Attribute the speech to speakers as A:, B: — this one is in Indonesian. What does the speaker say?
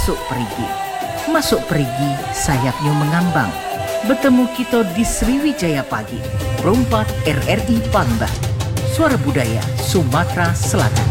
A: Masuk Perigi. Masuk Perigi, sayapnya mengambang. Bertemu kita di Sriwijaya Pagi, Perompak RRI Palembang. Suara Budaya Sumatera Selatan.